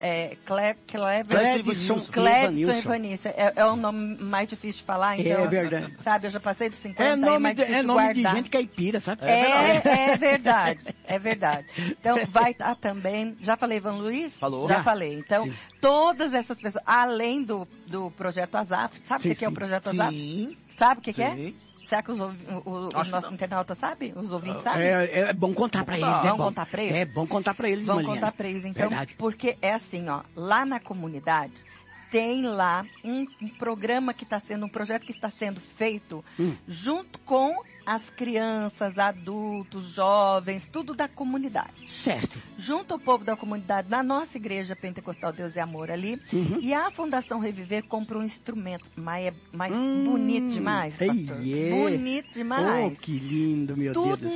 Cleverson Evanilson. É o nome mais difícil de falar, então. É verdade. Sabe, eu já passei dos 50, é nome, mais difícil é de nome guardar. de gente caipira, sabe? É verdade. Então, vai estar também, já falei Ivan Luiz? Falou. Já falei. Então, Sim. todas essas pessoas, além do Projeto Azaf, sabe o que é o Projeto Azaf? Sim. Sabe o que é? Sim. Será que os nossos internautas sabem? Os ouvintes sabem? É bom contar pra eles. Vamos contar pra eles? É bom contar pra eles, Vamos Mariana. contar pra eles, então. Verdade. Porque é assim, ó. Lá na comunidade, tem lá um programa que está sendo, um projeto que está sendo feito junto com as crianças, adultos, jovens, tudo da comunidade. Certo. Junto ao povo da comunidade, na nossa igreja Pentecostal Deus e Amor ali, e a Fundação Reviver comprou um instrumento, mas bonito demais, pastor. Bonito demais. Oh, que lindo, meu Deus do céu.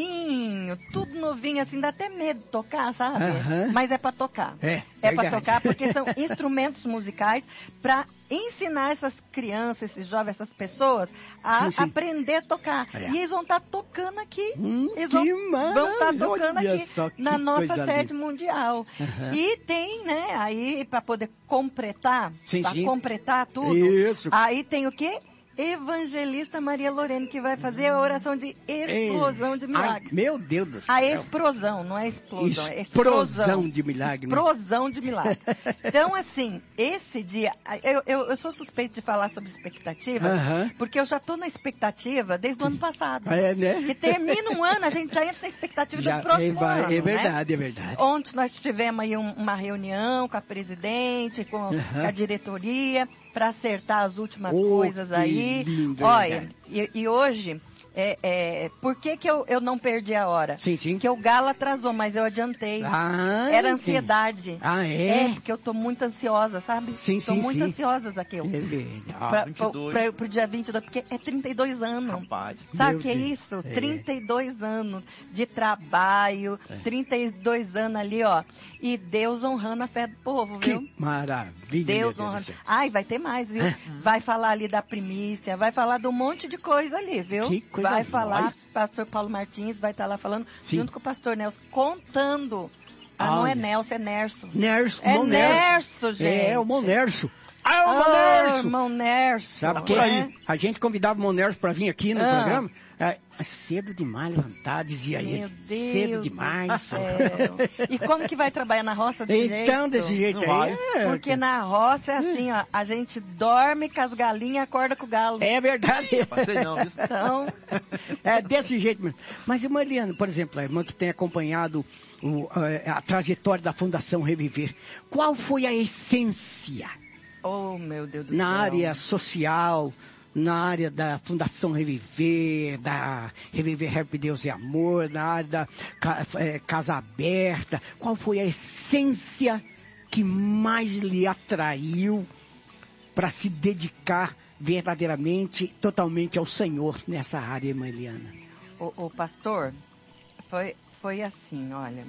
Tudo novinho, assim, dá até medo de tocar, sabe? Aham. Mas é para tocar. É para verdade. tocar porque são instrumentos musicais para ensinar essas crianças, esses jovens, essas pessoas a Sim. aprender a tocar. É. E eles vão estar tocando aqui. Eles que vão estar tocando olha aqui só que na nossa coisa sede linda. mundial. E tem, né, aí para poder completar, completar tudo, Isso. aí tem o quê? Evangelista Maria Lorene, que vai fazer a oração de explosão de milagre. Ai, meu Deus do céu. A explosão, não é explosão, é explosão de milagre. Explosão de milagre. Então, assim, esse dia, eu sou suspeito de falar sobre expectativa, porque eu já estou na expectativa desde o ano passado. É, né? Que termina um ano, a gente já entra na expectativa do próximo ano. É verdade, né? é verdade. Ontem nós tivemos aí uma reunião com a presidente, com a diretoria, para acertar as últimas coisas aí. Lindo, olha, e hoje, por que eu não perdi a hora? Sim. Porque o galo atrasou, mas eu adiantei. Era ansiedade. Porque eu tô muito ansiosa, sabe? Sim, tô muito ansiosa, Zaqueu. Pro dia 22, porque é 32 anos. Rapaz. Sabe o que é isso? 32 anos de trabalho, 32 anos ali, ó. E Deus honrando a fé do povo, viu? Que maravilha, Deus honrando. Ai, vai ter mais, viu? Vai falar ali da primícia, vai falar de um monte de coisa ali, viu? Que coisa vai boa. falar, pastor Paulo Martins vai estar lá falando, junto com o pastor Nelson, contando. Não é Nelson, é Nerso. Nerso, é Nerso, gente. É o Monerso. O Monerso. Irmão Nerso. Sabe que a gente convidava o Monerso para vir aqui no programa. Cedo demais levantar, dizia ele. Meu Deus cedo demais. E como que vai trabalhar na roça desse jeito? Então, desse jeito aí. Porque na roça é assim, ó. A gente dorme com as galinhas e acorda com o galo. É verdade. Passei não, isso. Então... É desse jeito mesmo. Mas, Mariana, por exemplo, a irmã que tem acompanhado a trajetória da Fundação Reviver, qual foi a essência? Oh, meu Deus do céu. Na área social, na área da Fundação Reviver, da Reviver Help Deus e Amor, na área da Casa Aberta, qual foi a essência que mais lhe atraiu para se dedicar verdadeiramente, totalmente ao Senhor nessa área, irmã Eliana? O pastor, foi assim, olha...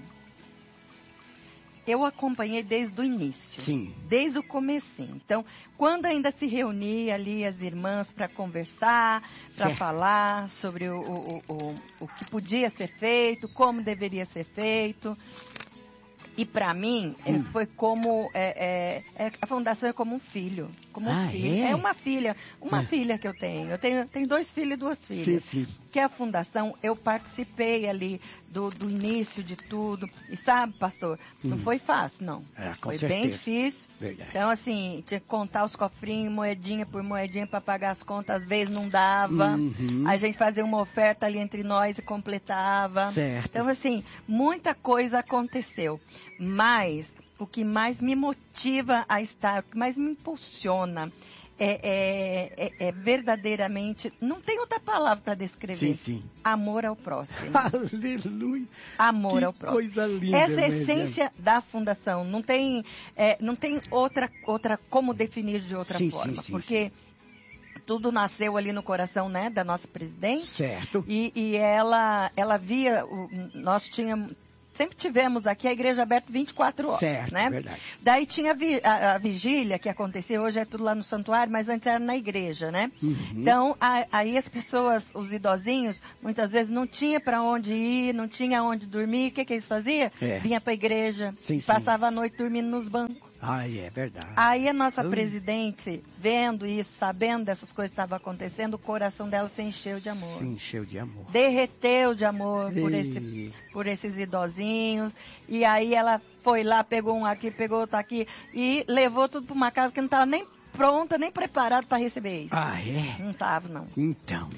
Eu acompanhei desde o início. Sim. Desde o comecinho. Então, quando ainda se reunia ali as irmãs para conversar, para falar sobre o que podia ser feito, como deveria ser feito. E para mim, foi como... a fundação é como um filho. Como um filho. É uma filha. Uma filha que eu tenho. Eu tenho 2 filhos e 2 filhas. Sim. Que a fundação, eu participei ali do início de tudo. E sabe, pastor, não foi fácil, não. Foi certeza. bem difícil. Verdade. Então, assim, tinha que contar os cofrinhos, moedinha por moedinha, para pagar as contas. Às vezes não dava. A gente fazia uma oferta ali entre nós e completava. Certo. Então, assim, muita coisa aconteceu. Mas o que mais me motiva a estar, o que mais me impulsiona é verdadeiramente, não tem outra palavra para descrever. Sim. Amor ao próximo. Aleluia. Amor ao próximo. Coisa linda. Essa é a essência da fundação. Não tem outra como definir de outra forma. Sim. Porque tudo nasceu ali no coração, né, da nossa presidente. Certo. E ela via, nós tínhamos sempre tivemos aqui a igreja aberta 24 horas, certo, né? Verdade. Daí tinha a vigília que acontecia, hoje é tudo lá no santuário, mas antes era na igreja, né? Então, aí as pessoas, os idosinhos, muitas vezes não tinha para onde ir, não tinha onde dormir, o que eles faziam? Vinha para a igreja, passava a noite dormindo nos bancos. É verdade. Aí a nossa presidente, vendo isso, sabendo dessas coisas que estavam acontecendo, o coração dela se encheu de amor. Se encheu de amor. Derreteu de amor por esses idosinhos. E aí ela foi lá, pegou um aqui, pegou outro aqui e levou tudo para uma casa que não estava nem pronta, nem preparada para receber isso. Não estava, não. Então.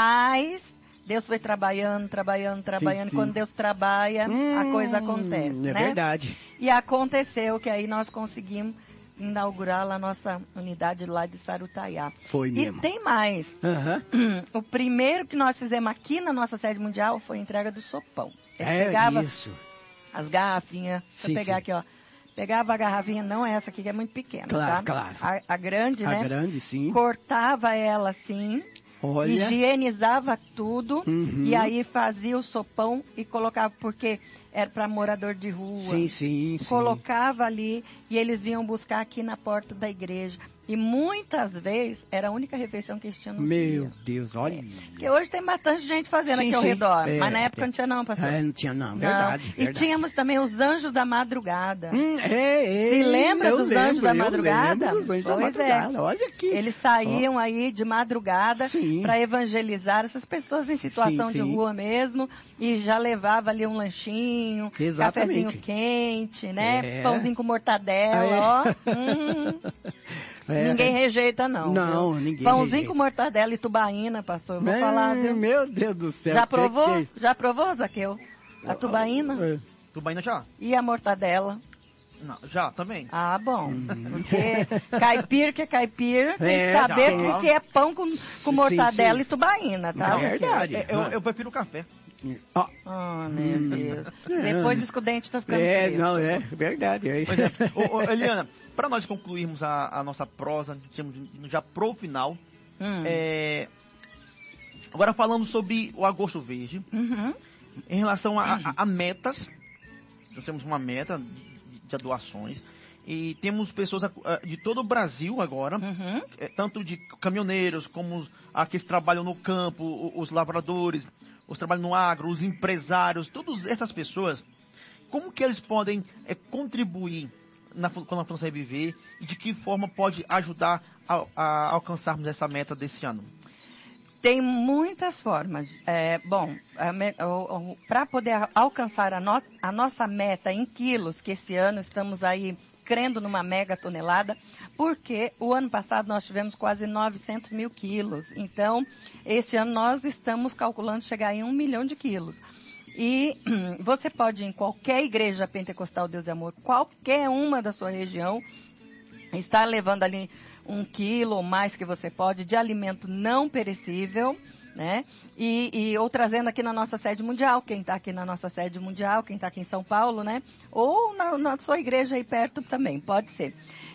Mas Deus foi trabalhando. E quando Deus trabalha, a coisa acontece, né? É verdade. E aconteceu que aí nós conseguimos inaugurar lá a nossa unidade lá de Sarutaiá. Foi mesmo. E tem mais. O primeiro que nós fizemos aqui na nossa sede mundial foi a entrega do sopão. Pegava isso. as garrafinhas. Deixa eu pegar aqui, ó. Pegava a garrafinha, não essa aqui que é muito pequena, claro, tá? Claro. A grande, né? A grande, sim. Cortava ela assim. Olha. Higienizava tudo e aí fazia o sopão e colocava, porque era para morador de rua. Sim. Colocava ali e eles vinham buscar aqui na porta da igreja. E muitas vezes era a única refeição que eles tinham no dia. Meu Deus, olha. Porque hoje tem bastante gente fazendo aqui ao redor. Mas na época não tinha não, pastor. Não tinha não, verdade. E tínhamos também os anjos da madrugada. Se lembra dos anjos da madrugada? Dos anjos da madrugada. Olha aqui. Eles saíam aí de madrugada para evangelizar essas pessoas em situação de rua mesmo. E já levava ali um lanchinho, cafezinho quente, né? Pãozinho com mortadela, ó. Ninguém rejeita, não. Não, ninguém Pãozinho rejeita. com mortadela e tubaína, pastor. Eu vou falar, viu? Meu Deus do céu. Já provou? Já provou, Zaqueu? A tubaína? Tubaína já. E a mortadela? Não, já, também. Ah, bom. Porque caipira que é caipira, tem que saber o que é pão com mortadela e tubaína, tá? É verdade. Eu prefiro o café. Oh, meu Deus. Depois disso que o dente tá ficando preto. Não, é verdade. Pois é. Eliana, para nós concluirmos a nossa prosa, já pro final, agora falando sobre o Agosto Verde, em relação a metas, nós temos uma meta de doações, e temos pessoas de todo o Brasil agora, tanto de caminhoneiros, como aqueles que trabalham no campo, os lavradores, os que trabalham no agro, os empresários, todas essas pessoas, como que eles podem contribuir com a Fundação Reviver e de que forma pode ajudar a alcançarmos essa meta desse ano? Tem muitas formas. Para poder alcançar a nossa meta em quilos, que esse ano estamos aí crendo numa mega tonelada, porque o ano passado nós tivemos quase 900 mil quilos. Então, este ano nós estamos calculando chegar em 1 milhão de quilos. E você pode ir em qualquer igreja pentecostal Deus e Amor, qualquer uma da sua região, estar levando ali 1 quilo ou mais que você pode de alimento não perecível, né? Ou trazendo aqui na nossa sede mundial, quem está aqui na nossa sede mundial, quem está aqui em São Paulo, né? Ou na sua igreja aí perto também, pode ser.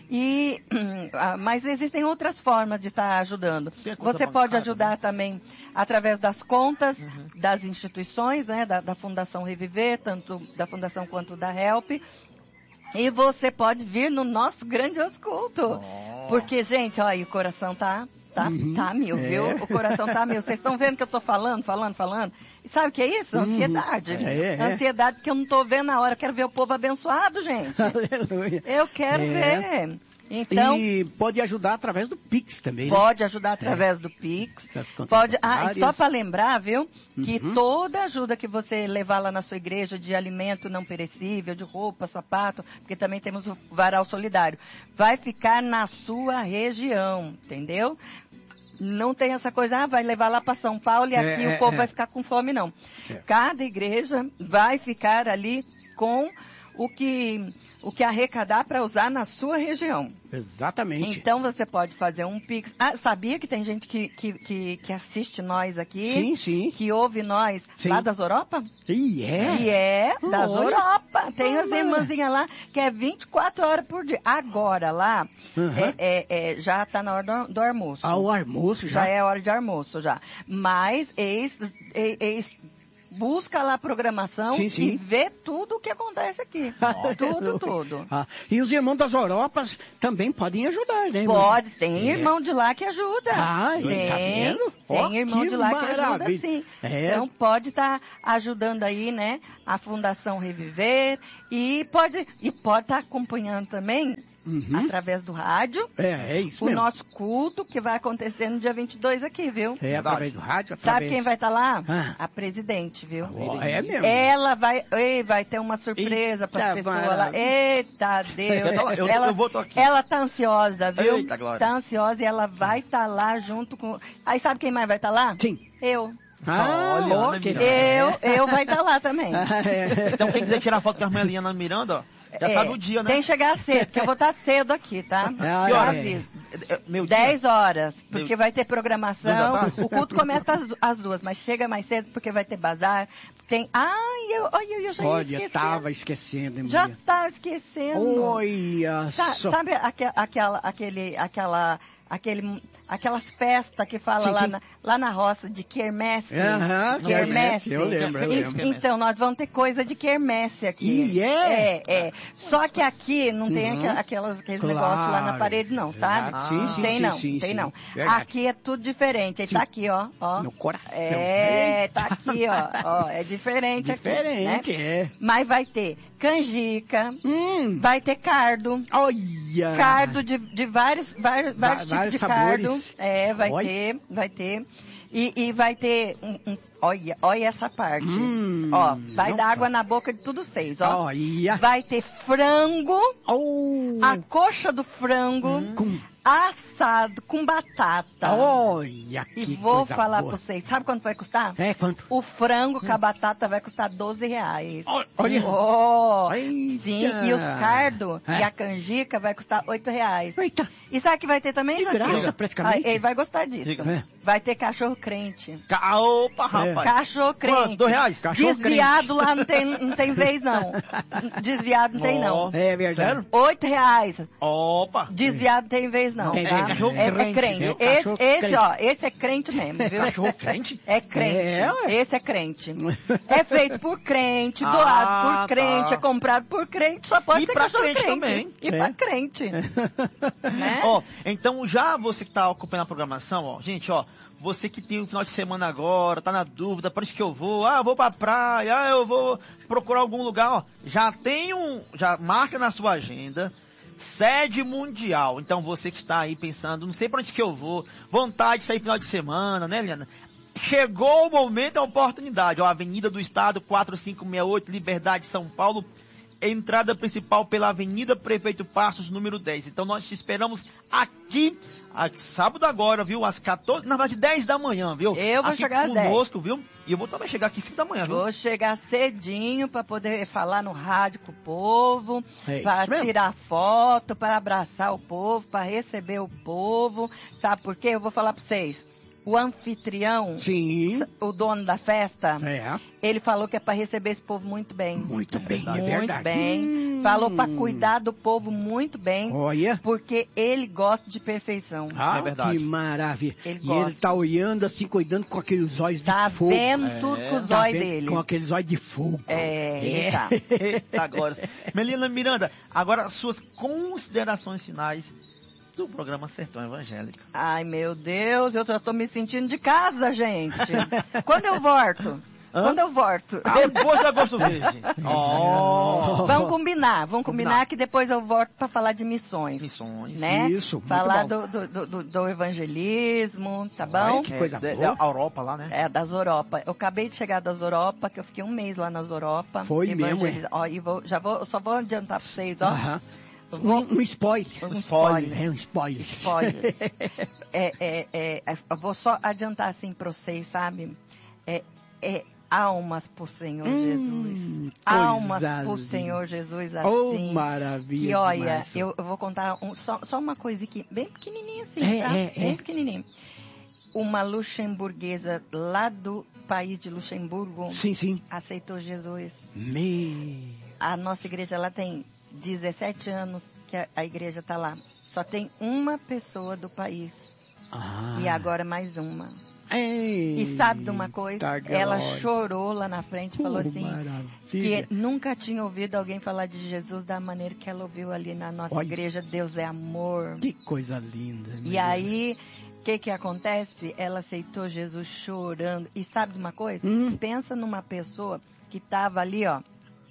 Mas existem outras formas de estar ajudando. Você pode ajudar também através das contas das instituições, né? Da Fundação Reviver, tanto da Fundação quanto da Help. E você pode vir no nosso grandioso culto. Porque, gente, olha, o coração tá mil, viu? O coração tá mil. Vocês estão vendo que eu tô falando? E sabe o que é isso? Ansiedade. Ansiedade porque eu não tô vendo a hora. Eu quero ver o povo abençoado, gente. Aleluia. Eu quero ver. Então, e pode ajudar através do Pix também, né? Pode ajudar através do Pix. Pode. E só para lembrar, viu? Que toda ajuda que você levar lá na sua igreja de alimento não perecível, de roupa, sapato, porque também temos o varal solidário, vai ficar na sua região, entendeu? Não tem essa coisa, vai levar lá para São Paulo e aqui o povo vai ficar com fome, não. Cada igreja vai ficar ali com o que arrecadar para usar na sua região. Exatamente. Então você pode fazer um Pix. Sabia que tem gente que assiste nós aqui? Sim. Que ouve nós lá das Europa? Das Europa. Tem as irmãzinhas lá que é 24 horas por dia. Agora lá, já está na hora do almoço. O almoço já? Já é hora de almoço já. Mas busca lá a programação Sim, sim. e vê tudo o que acontece aqui. Tudo. E os irmãos das Europas também podem ajudar, né? Pode, tem irmão de lá que ajuda. Tem, tá vendo? Tem irmão Que de lá que ajuda, maravilha. sim. É. Então pode estar ajudando aí, né, a Fundação Reviver e pode estar acompanhando também, através do rádio, É isso o mesmo. nosso culto que vai acontecer no dia 22 aqui, viu? É, através do rádio, Sabe através... quem vai estar lá? Ah. A presidente, viu? É mesmo. Ela vai ter uma surpresa para as Eita, pessoas lá. maravilha. Eita, Deus. Eu vou tô aqui. Ela tá ansiosa, viu? Eita, Glória. Tá ansiosa e ela vai estar lá junto com... Aí sabe quem mais vai estar lá? Sim. Eu. Olha, Ana ok. Miranda. Eu vai estar lá também. Então quem quiser tirar foto com a irmã Eliana Miranda, ó, já sabe o dia, né? Tem que chegar cedo, porque eu vou estar cedo aqui, tá? Ah, Eu é. aviso. Meu dia. 10 horas, porque Meu- vai ter 2 programação. da tarde? O culto começa às 2, mas chega mais cedo porque vai ter bazar. Tem... eu já ia Olha, esquecendo. tava esquecendo, hein, Já mulher? tava esquecendo. Olha só. Sabe aquelas festas que fala Sim, lá, sim. lá na roça de quermesse? Aham, Quermesse. eu lembro. Então, nós vamos ter coisa de quermesse aqui. E é? É. Só que aqui não tem aqueles Claro. negócios lá na parede, não, sabe? Exato. Sim, Não sim, tem sim, não, sim, tem sim. não. Verdade. Aqui é tudo diferente. Aí Sim. tá aqui, ó. No coração. Tá aqui, ó. É diferente aqui. Diferente, né? é. Mas vai ter canjica, vai ter cardo. Olha. Cardo de vários tipos de cardo. sabores. Vai ter. E vai ter olha essa parte. Ó, vai não dar tá. água na boca de todos vocês, ó. Olha. Vai ter frango, Oh. a coxa do frango, Com... assado com batata. Olha que E vou coisa falar boa. pra vocês, sabe quanto vai custar? É, quanto? O frango com a batata vai custar R$12. Olha. Oh, Eita. sim, e os cardo É. e a canjica vai custar R$8. Eita. E sabe o que vai ter também, De Joaquim? graça, praticamente. Ele vai gostar disso. Diga. É. Vai ter cachorro crente. Opa, rapaz. Cachorro crente. Quanto? R$2? Cachorro Desviado lá não tem vez, não. Desviado não tem, não. É verdade. Sério? R$8. Opa. Desviado não tem vez, não. É tá? verdade. É crente. É o cachorro crente. Esse é crente mesmo, viu? Cachorro crente? É crente. É, ué. Esse é crente. É feito por crente, Ah, doado por crente, tá. é comprado por crente, só pode E ser pra cachorro crente crente. também. E É. pra crente. Né? Ó, então já você que tá acompanhando a programação, ó, gente, ó, você que tem um final de semana agora, tá na dúvida, para onde que eu vou? Ah, eu vou pra praia, ah, eu vou procurar algum lugar, ó, já marca na sua agenda, sede mundial. Então você que está aí pensando, não sei pra onde que eu vou, vontade de sair final de semana, né, Eliana? Chegou o momento, a oportunidade, ó, Avenida do Estado, 4568, Liberdade, São Paulo, entrada principal pela Avenida Prefeito Passos, número 10. Então nós te esperamos aqui, sábado agora, viu? Às 14, na verdade 10 da manhã, viu? Eu vou aqui chegar às conosco, viu? E eu vou também chegar aqui 5 da manhã, viu? Vou chegar cedinho para poder falar no rádio com o povo, É para isso mesmo. tirar foto, para abraçar o povo, para receber o povo. Sabe por quê? Eu vou falar para vocês. O anfitrião, Sim. o dono da festa, É. ele falou que é para receber esse povo muito bem. Muito bem, é Muito verdade. bem. Falou para cuidar do povo muito bem, Olha. porque ele gosta de perfeição. Ah, É verdade. que maravilha. Ele E gosta. ele tá olhando assim, cuidando com aqueles olhos Tá de fogo. vendo tudo com os Tá olhos vendo? dele. Com aqueles olhos de fogo. É, tá. Eita, agora. Melina Miranda, agora suas considerações finais do programa Sertão Evangélico. Ai, meu Deus, eu já tô me sentindo de casa, gente. Quando eu volto? Quando eu volto? Depois do Agosto Verde. Oh. Vamos combinar que depois eu volto para falar de missões. Missões. Né? Isso, muito falar bom. do evangelismo, tá bom? Que coisa boa. A Europa lá, né? É, das Europa. Eu acabei de chegar das Europa, que eu fiquei um mês lá nas Europa. Foi mesmo, é? Ó, e eu só vou adiantar pra vocês, ó. Aham. Eu vou- Um spoiler. Um spoiler. É um spoiler. Spoiler. Eu vou só adiantar assim pra vocês, sabe? Almas pro Senhor Jesus. Almas coisa pro linda. Senhor Jesus Oh, assim. maravilha. Que olha, demais. eu vou contar só uma coisa aqui, bem pequenininha assim, É, tá? é, Bem é. pequenininho. Uma luxemburguesa lá do país de Luxemburgo Sim. aceitou Jesus. A A nossa igreja lá tem 17 anos que a igreja tá lá. Só tem uma pessoa do país. E agora mais uma. Ei, E sabe de uma coisa? Ela chorou lá na frente e falou assim, que nunca tinha ouvido alguém falar de Jesus da maneira que ela ouviu ali na nossa igreja. Deus é amor. Que coisa linda. E aí, o que acontece? Ela aceitou Jesus chorando. E sabe de uma coisa? Pensa numa pessoa que estava ali, ó,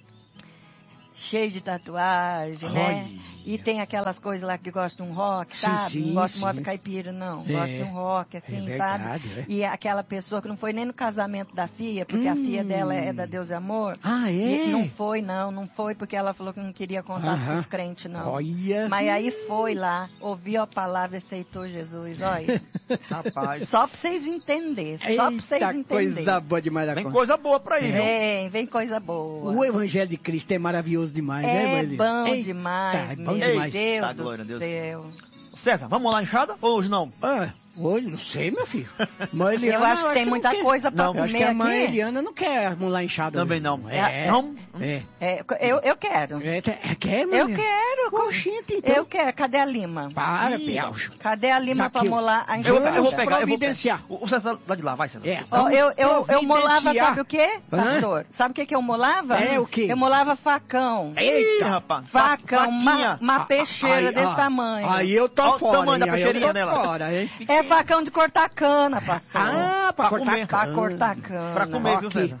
cheio de tatuagem, né? E tem aquelas coisas lá que gostam de um rock, sabe? Não gosta de moda caipira, não. Gosta de um rock, assim, verdade, sabe? E aquela pessoa que não foi nem no casamento da filha, porque a filha dela é da Deus e Amor. Ah, é? E não foi, não foi porque ela falou que não queria contar pros crentes, não. Olha. Mas aí foi lá, ouviu a palavra e aceitou Jesus, olha. Rapaz. Só pra vocês entenderem, só pra vocês entenderem. Coisa boa demais da Vem conta. coisa boa pra aí, viu? Vem coisa boa. O Evangelho de Cristo é maravilhoso demais, né, É Maria? bom Eita, demais, bom meu demais. Deus Tá, do glória a Deus. céu. César, vamos lá, enxada? Ou hoje não? Hoje, não sei, meu filho. Mãe Eliana, Eu acho que tem muita coisa pra Eu comer acho que a mãe aqui. Eliana não quer mular inchada. Também hoje. não. Não? Eu quero. Quer, mãe? Eu quero. Coxinha, então. Eu quero. Cadê a lima? Para, Piaucho. Cadê a lima pra Zaqueu. molar a Eu enxada? vou pegar, providenciar. O César lá de lá, vai, César. Ó, eu molava, providenciar. sabe o quê, pastor? Sabe o que eu molava? O quê? Eu molava facão. Ih, rapaz. Facão, Faquinha. uma peixeira desse tamanho. Aí eu tô Olha o fora, tamanho da hein? Aí eu peixeirinha tô dela. fora, hein? É facão de cortar cana, pastor. Pra comer. cortar Pra cana. cortar cana. Pra comer, viu, Ok. César?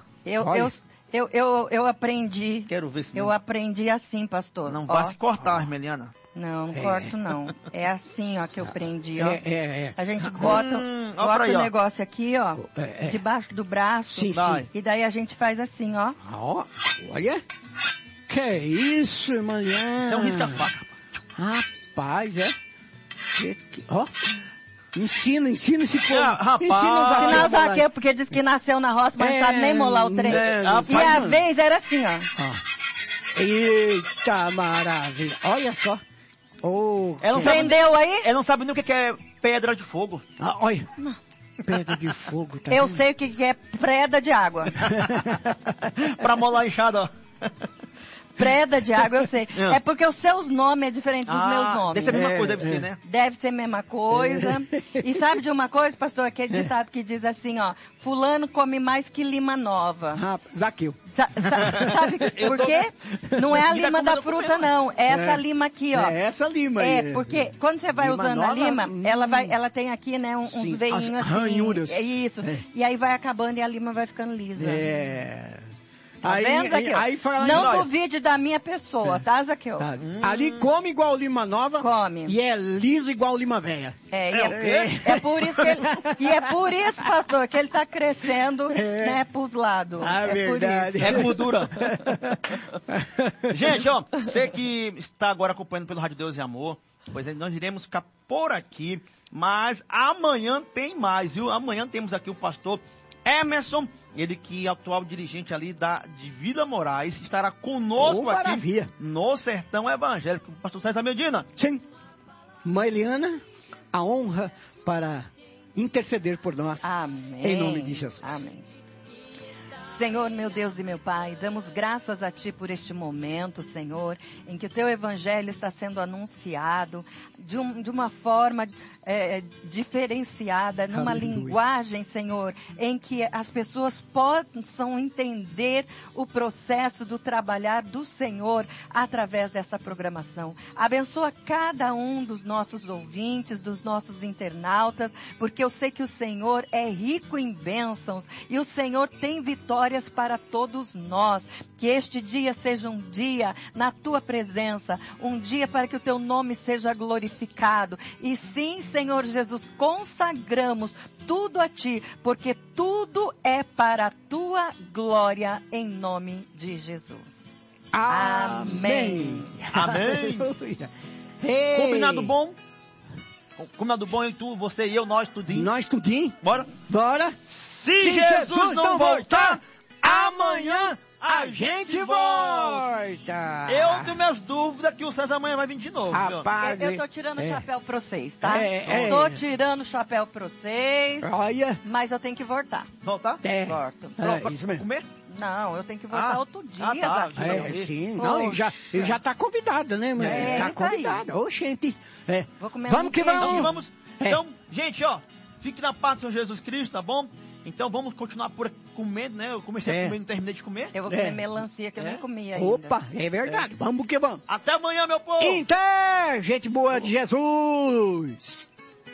Eu aprendi. Quero ver se Eu aprendi assim, pastor. não Ó, vai se cortar, Armeliana. Não corto não. É assim, ó, que eu aprendi, ó. É. A gente bota ó pra aí, o ó. negócio aqui, ó, debaixo do braço. Sim, Vai. E daí a gente faz assim, ó. Ó, olha. Que isso, irmã Liana? Isso é um risca-faca. Rapaz, ó. Ensina esse povo. Rapaz. Ensina os Sinal Zaqueu, Zaqueu, porque diz que nasceu na roça, mas não sabe nem molar o trem. rapaz, E a mano. vez era assim, ó. Eita maravilha. Olha só. Oh, Ela não sabe, Entendeu aí? ela não sabe nem o que é pedra de fogo. olha. Pedra de fogo, tá Eu vendo? sei o que é preda de água. Pra molar a enxada, ó. Preda de água, eu sei. É porque os seus nomes é diferente dos meus nomes. Deve ser a mesma coisa, deve ser, né? Deve ser a mesma coisa. E sabe de uma coisa, pastor? Aquele ditado que diz assim, ó. Fulano come mais que lima nova. Zaqueu. Sabe por quê? Não é a lima da fruta, não. É essa lima aqui, ó. É essa lima aí. É, porque quando você vai Lima usando nova, a lima, ela tem aqui, né, uns Sim, veinhos as assim. ranhuras. É isso. É. E aí vai acabando e a lima vai ficando lisa. Tá vendo, Zaqueu? Aí fala Não olha, duvide da minha pessoa, tá, Zaqueu? tá, ali come igual lima nova. Come. E é liso igual lima velha. É por isso que ele, e é por isso, pastor, que ele tá crescendo, né, pros lados. Ah, é verdade. por isso. É gordura. Gente, ó, você que está agora acompanhando pelo Rádio Deus e Amor, pois nós iremos ficar por aqui, mas amanhã tem mais, viu? Amanhã temos aqui o pastor Emerson, ele que é atual dirigente ali de Vila Moraes, estará conosco aqui maravilha. no Sertão Evangélico. Pastor César Medina. Sim. Mãe Eliana, a honra para interceder por nós. Amém. Em nome de Jesus. Amém. Senhor, meu Deus e meu Pai, damos graças a Ti por este momento, Senhor, em que o Teu Evangelho está sendo anunciado de uma forma diferenciada, numa Aleluia. linguagem, Senhor, em que as pessoas possam entender o processo do trabalhar do Senhor através dessa programação. Abençoa cada um dos nossos ouvintes, dos nossos internautas, porque eu sei que o Senhor é rico em bênçãos e o Senhor tem vitórias para todos nós. Que este dia seja um dia na Tua presença, um dia para que o Teu nome seja glorificado. E sim, Senhor Jesus, consagramos tudo a Ti, porque tudo é para a Tua glória, em nome de Jesus. Amém. Amém. Ei. Combinado bom? Combinado bom, tu, você e eu, nós, tudinho. Nós tudinho? Bora? Bora. Se Jesus não voltar, amanhã a gente volta. Eu tenho minhas dúvidas que o César amanhã vai vir de novo. Rapaz, Eu tô tirando o chapéu pra vocês, tá? É. Tô tirando o chapéu pra vocês, olha. mas eu tenho que voltar. Voltar? Volto. Isso mesmo. Comer? Não, eu tenho que voltar outro dia, tá. Zaqueu. Sim. Não, ele já tá convidado, né, mãe? É, Tá isso aí. convidado. Ô, gente. Vou comer Vamos um que queijinho. vamos. Então, vamos. Então, gente, ó. Fique na paz do Senhor Jesus Cristo, tá bom? Então vamos continuar por comendo, né? Eu comecei a comer e não terminei de comer. Eu vou comer melancia que eu nem comi ainda. Opa, é verdade. Vamos que vamos. Até amanhã, meu povo! Então, gente boa de Jesus!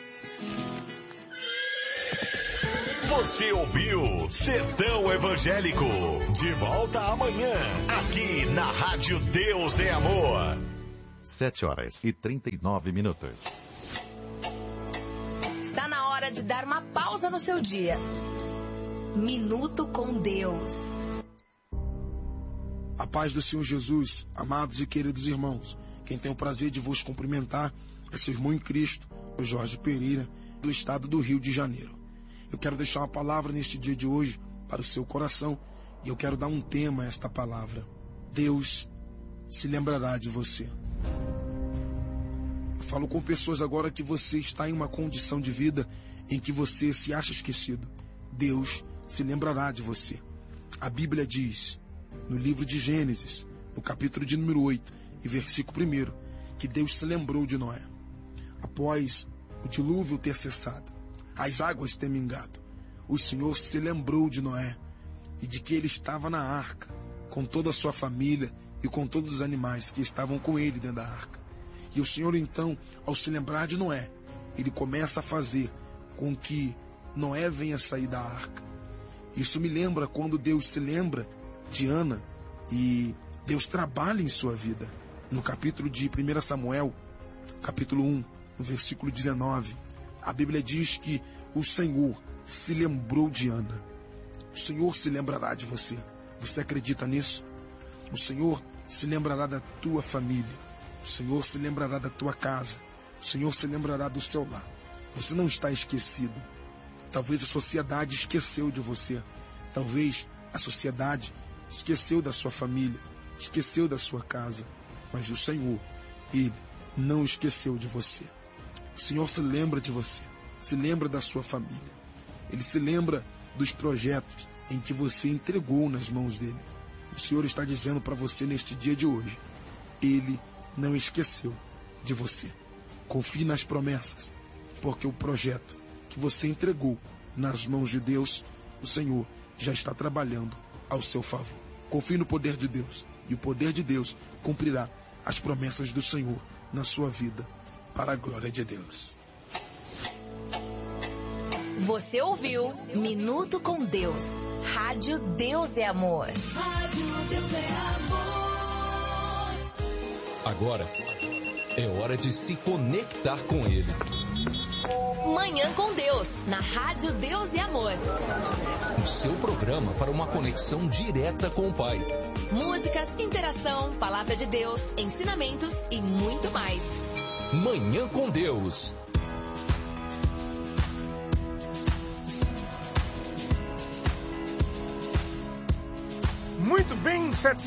Você ouviu Sertão Evangélico. De volta amanhã, aqui na Rádio Deus é Amor. 7h39. Está na hora de dar uma pausa no seu dia. Minuto com Deus. A paz do Senhor Jesus, amados e queridos irmãos. Quem tem o prazer de vos cumprimentar é seu irmão em Cristo, o Jorge Pereira, do estado do Rio de Janeiro. Eu quero deixar uma palavra neste dia de hoje para o seu coração e eu quero dar um tema a esta palavra. Deus se lembrará de você. Eu falo com pessoas agora que você está em uma condição de vida em que você se acha esquecido. Deus se lembrará de você. A Bíblia diz, no livro de Gênesis, no capítulo de número 8 e versículo 1, que Deus se lembrou de Noé. Após o dilúvio ter cessado, as águas ter mingado, o Senhor se lembrou de Noé e de que ele estava na arca, com toda a sua família e com todos os animais que estavam com ele dentro da arca. E o Senhor então, ao se lembrar de Noé, ele começa a fazer com que Noé venha sair da arca. Isso me lembra quando Deus se lembra de Ana e Deus trabalha em sua vida. No capítulo de 1 Samuel, capítulo 1, no versículo 19, a Bíblia diz que o Senhor se lembrou de Ana. O Senhor se lembrará de você. Você acredita nisso? O Senhor se lembrará da tua família. O Senhor se lembrará da tua casa. O Senhor se lembrará do seu lar. Você não está esquecido. Talvez a sociedade esqueceu de você. Talvez a sociedade esqueceu da sua família, esqueceu da sua casa. Mas o Senhor, Ele não esqueceu de você. O Senhor se lembra de você, se lembra da sua família. Ele se lembra dos projetos em que você entregou nas mãos dele. O Senhor está dizendo para você neste dia de hoje, Ele não esqueceu de você. Confie nas promessas, porque o projeto que você entregou nas mãos de Deus, o Senhor já está trabalhando ao seu favor. Confie no poder de Deus, e o poder de Deus cumprirá as promessas do Senhor na sua vida, para a glória de Deus. Você ouviu Minuto com Deus. Rádio Deus é Amor. Rádio Deus é Amor. Agora é hora de se conectar com Ele. Manhã com Deus, na Rádio Deus e Amor. O seu programa para uma conexão direta com o Pai. Músicas, interação, palavra de Deus, ensinamentos e muito mais. Manhã com Deus. Muito bem,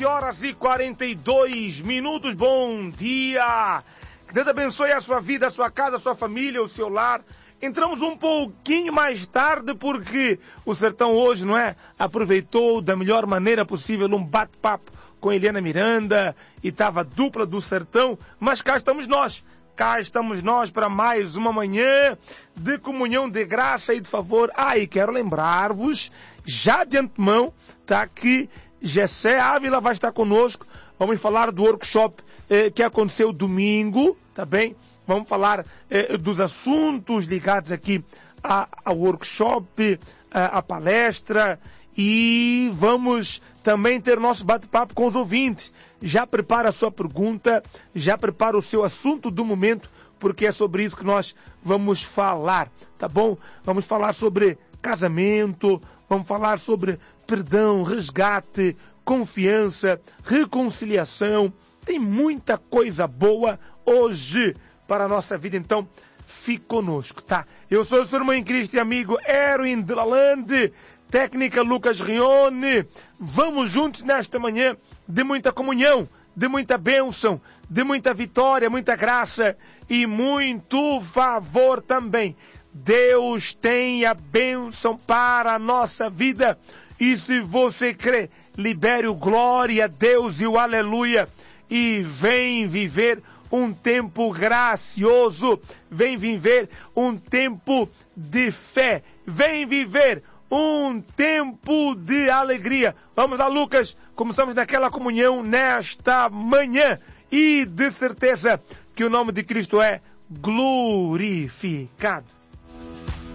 7h42. Bom dia. Que Deus abençoe a sua vida, a sua casa, a sua família, o seu lar. Entramos um pouquinho mais tarde porque o Sertão hoje, não é? Aproveitou da melhor maneira possível um bate-papo com Eliana Miranda e estava a dupla do Sertão, mas cá estamos nós. Cá estamos nós para mais uma manhã de comunhão de graça e de favor. E quero lembrar-vos, já de antemão, tá, que Gessé Ávila vai estar conosco. Vamos falar do workshop que aconteceu domingo, tá bem? Vamos falar dos assuntos ligados aqui ao workshop, à palestra, e vamos também ter nosso bate-papo com os ouvintes. Já prepara a sua pergunta, já prepara o seu assunto do momento, porque é sobre isso que nós vamos falar, tá bom? Vamos falar sobre casamento, vamos falar sobre perdão, resgate, confiança, reconciliação. Tem muita coisa boa hoje para a nossa vida, então fique conosco, tá? Eu sou o seu irmão em Cristo e amigo Erwin de Lalande, técnica Lucas Rione. Vamos juntos nesta manhã de muita comunhão, de muita bênção, de muita vitória, muita graça e muito favor também. Deus tem a bênção para a nossa vida. E se você crê, libere o glória a Deus e o aleluia e vem viver um tempo gracioso. Vem viver um tempo de fé. Vem viver um tempo de alegria. Vamos lá, Lucas. Começamos naquela comunhão nesta manhã. E de certeza que o nome de Cristo é glorificado.